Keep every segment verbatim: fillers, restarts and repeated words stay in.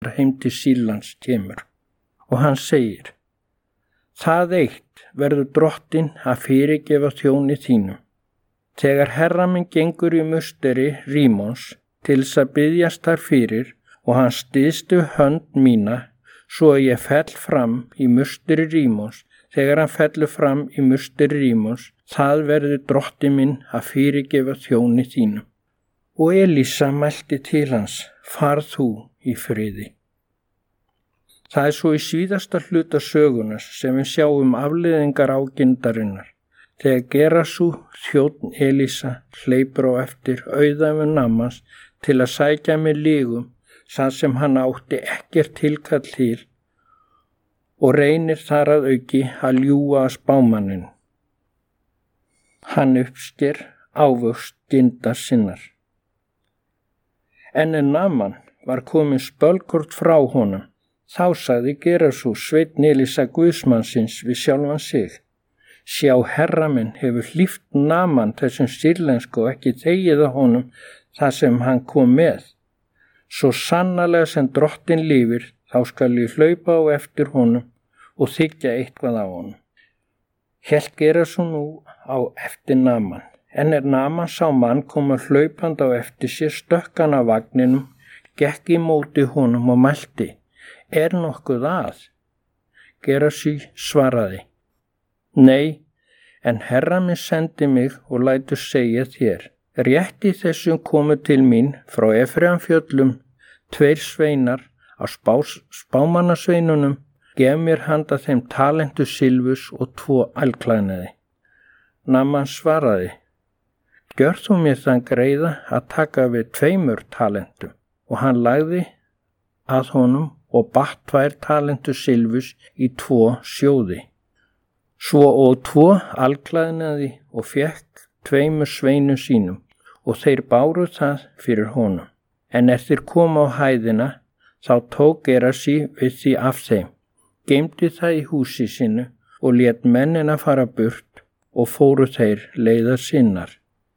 heim til Sýrlands kemur. Og hann segir: Það eitt verður drottinn að fyrirgefa þjóni þínum. Þegar herra minn gengur í musteri Rímons til þess að biðjast þar fyrir og hann styðstu hönd mína svo að ég fell fram í musteri Rímons, þegar hann fellur fram í musteri Rímons, það verður drottinn minn að fyrirgefa þjóni þínum. Og Elísa mælti til hans: Far þú í friði. Það er svo í síðasta hluta sögunar sem við sjáum afleiðingar ágindarinnar. Þegar Gerasú, þjónn Elísa, hleypur á eftir auðæfu Namans til að sækja með lygum, það sem hann átti ekkert tilkall til, og reynir þar að auki að ljúga að spámannin. Hann uppsker ávöxt gindar sinnar. En en Naman var komin spölkort frá honum, þá sagði Gerasú, sveinn Elísa guðsmannsins, við sjálfan sig: Sjá, herra minn hefur hlíft Naman þessum sýrlensku og ekki þegið að honum það sem hann kom með. Svo sannarlega sem drottinn lifir, þá skal ég hlaupa á eftir honum og þiggja eitthvað á honum. Hélt Gerasú nú á eftir Naman, en er Naman sá mann koma hlaupandi á eftir sér, stökk hann af vagninum, gekk í móti honum og mælti: Er nokkuð að? Gerasú svaraði: Nei, en herra minn sendi mig og lætur segja þér: Rétt í þessum komu til mín frá Efraimfjöllum tveir sveinar á spás, spámannasveinunum, gef mér handa þeim talentu silfurs og tvo alklæðnaði. Naman svaraði: Gjör þú mér þann greiða að taka við tveimur talentum, og hann lagði að honum og batt tvær talentu silfurs í tvo sjóði. Svo og tvo alklæðnaði og fekk tveimur sveinum sínum, og þeir báru það fyrir honum. En eftir koma á hæðina, þá tók Gerasú við því af þeim, geymdi það í húsi sínu og lét mennina fara burt, og fóru þeir leiðar sinnar.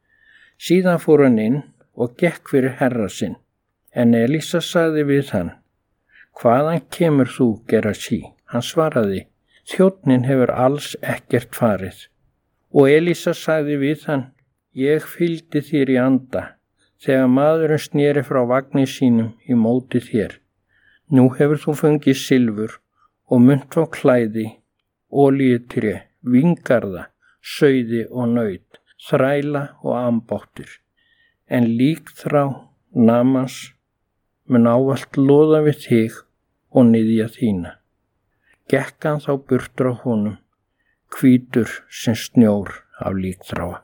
Síðan fór hann inn og gekk fyrir herra sinn, en Elísa sagði við hann: Hvaðan kemur þú, Gerasú? Hann svaraði: Þjónninn hefur alls ekkert farið. Og Elísa sagði við hann: Ég fylgdi þér í anda, þegar maðurinn sneri frá vagni sínum í móti þér. Nú hefur þú fengið silfur og munt á klæði, olíutré, víngarða, sauði og naut, þræla og ambáttir. En líkþrá Namans mun ávallt loða við þig og niðja þína. Gekk hann þá burtur á honum, hvítur sem snjór af líkþráa.